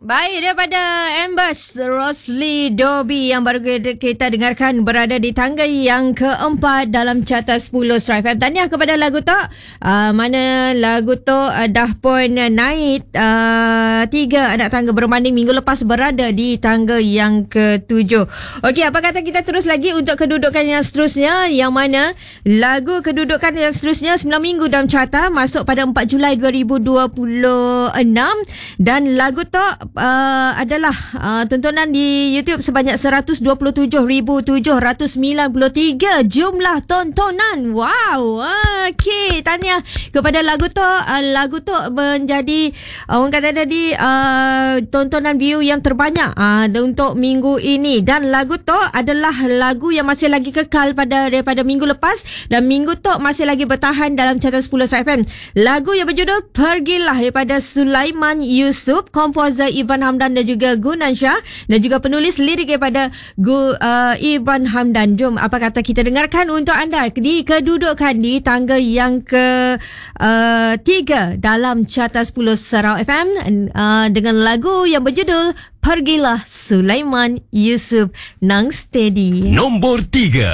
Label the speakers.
Speaker 1: Baik, daripada Ambas Rosli Dobi yang baru kita dengarkan berada di tangga yang keempat dalam carta 10 Star FM. Tahniah kepada lagu Tok. Mana lagu Tok dah pun naik 3 anak tangga berbanding minggu lepas berada di tangga yang ke-7. Okey, apa kata kita terus lagi untuk kedudukan yang seterusnya, yang mana lagu kedudukan yang seterusnya 9 minggu dalam carta masuk pada 4 Julai 2026 dan lagu Tok adalah tontonan di YouTube sebanyak 127,793 jumlah tontonan. Wow. Okey, tahniah kepada lagu Tok. Lagu Tok menjadi orang kata tadi tontonan view yang terbanyak untuk minggu ini, dan lagu Tok adalah lagu yang masih lagi kekal daripada minggu lepas, dan minggu Tok masih lagi bertahan dalam carta 10 Star FM. Lagu yang berjudul Pergilah daripada Sulaiman Yusuf, komposer Ibran Hamdan dan juga Gunan Shah, dan juga penulis lirik daripada Ibran Hamdan. Jom, apa kata kita dengarkan untuk anda di kedudukan di tangga yang ke-3 dalam carta 10 Sarau FM dengan lagu yang berjudul Pergilah Sulaiman Yusuf. Nang steady.
Speaker 2: Nombor 3.